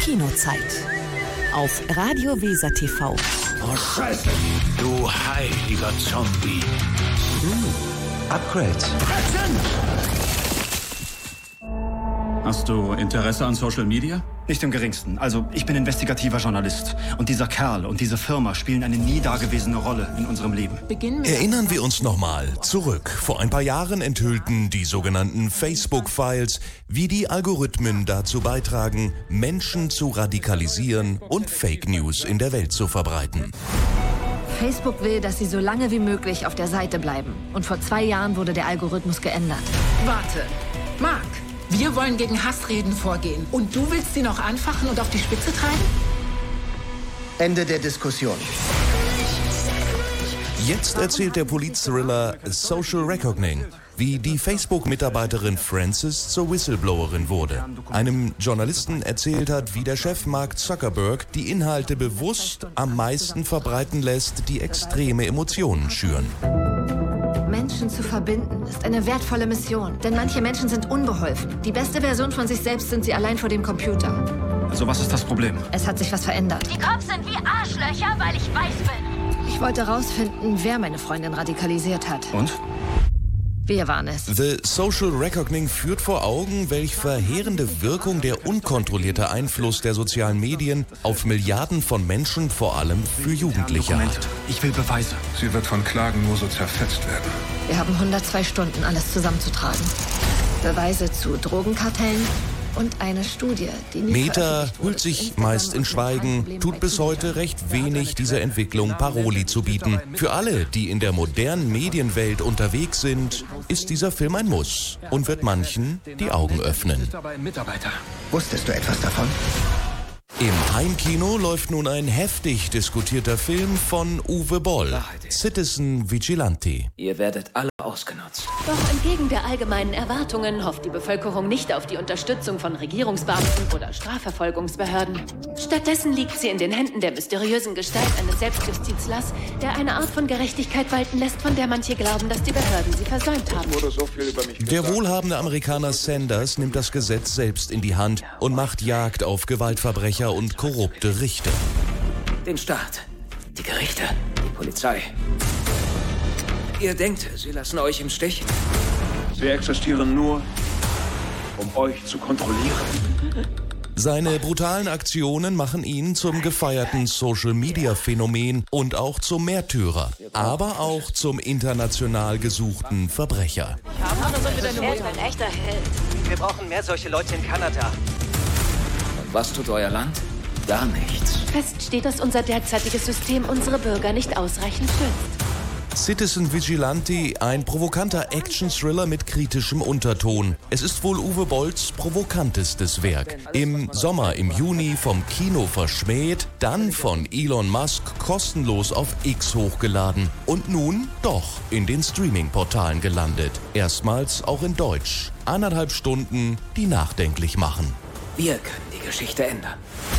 Kinozeit. Auf Radio Weser TV. Oh, Scheiße! Du heiliger Zombie. Upgrade. Hast du Interesse an Social Media? Nicht im geringsten. Also, ich bin investigativer Journalist. Und dieser Kerl und diese Firma spielen eine nie dagewesene Rolle in unserem Leben. Erinnern wir uns nochmal zurück. Vor ein paar Jahren enthüllten die sogenannten Facebook-Files, wie die Algorithmen dazu beitragen, Menschen zu radikalisieren und Fake News in der Welt zu verbreiten. Facebook will, dass sie so lange wie möglich auf der Seite bleiben. Und vor 2 Jahren wurde der Algorithmus geändert. Warte, Mark. Wir wollen gegen Hassreden vorgehen. Und du willst sie noch anfachen und auf die Spitze treiben? Ende der Diskussion. Jetzt erzählt der Politthriller Social Reckoning, wie die Facebook-Mitarbeiterin Frances zur Whistleblowerin wurde. Einem Journalisten erzählt hat, wie der Chef Mark Zuckerberg die Inhalte bewusst am meisten verbreiten lässt, die extreme Emotionen schüren. Menschen zu verbinden ist eine wertvolle Mission. Denn manche Menschen sind unbeholfen. Die beste Version von sich selbst sind sie allein vor dem Computer. Also, was ist das Problem? Es hat sich was verändert. Die Cops sind wie Arschlöcher, weil ich weiß bin. Ich wollte rausfinden, wer meine Freundin radikalisiert hat. Und? Wir waren es. The Social Reckoning führt vor Augen, welch verheerende Wirkung der unkontrollierte Einfluss der sozialen Medien auf Milliarden von Menschen, vor allem für Jugendliche hat. Ich will Beweise. Sie wird von Klagen nur so zerfetzt werden. Wir haben 102 Stunden, alles zusammenzutragen. Beweise zu Drogenkartellen und eine Studie, die nie Meta veröffentlicht wurde, hüllt sich meist in Schweigen, tut bis heute recht wenig, dieser Entwicklung Paroli zu bieten. Für alle, die in der modernen Medienwelt unterwegs sind, ist dieser Film ein Muss und wird manchen die Augen öffnen. Wusstest du etwas davon? Im Heimkino läuft nun ein heftig diskutierter Film von Uwe Boll, Citizen Vigilante. Ihr werdet alle ausgenutzt. Doch entgegen der allgemeinen Erwartungen hofft die Bevölkerung nicht auf die Unterstützung von Regierungsbeamten oder Strafverfolgungsbehörden. Stattdessen liegt sie in den Händen der mysteriösen Gestalt eines Selbstjustizlers, der eine Art von Gerechtigkeit walten lässt, von der manche glauben, dass die Behörden sie versäumt haben. Der wohlhabende Amerikaner Sanders nimmt das Gesetz selbst in die Hand und macht Jagd auf Gewaltverbrecher und korrupte Richter. Den Staat, die Gerichte, die Polizei. Ihr denkt, sie lassen euch im Stich? Sie existieren nur, um euch zu kontrollieren. Seine brutalen Aktionen machen ihn zum gefeierten Social-Media-Phänomen und auch zum Märtyrer, aber auch zum international gesuchten Verbrecher. Er ist ein echter Held. Wir brauchen mehr solche Leute in Kanada. Und was tut euer Land? Gar nichts. Fest steht, dass unser derzeitiges System unsere Bürger nicht ausreichend schützt. Citizen Vigilante, ein provokanter Action-Thriller mit kritischem Unterton. Es ist wohl Uwe Bolls provokantestes Werk. Im Sommer, im Juni vom Kino verschmäht, dann von Elon Musk kostenlos auf X hochgeladen und nun doch in den Streaming-Portalen gelandet. Erstmals auch in Deutsch. 1,5 Stunden, die nachdenklich machen. Wir können die Geschichte ändern.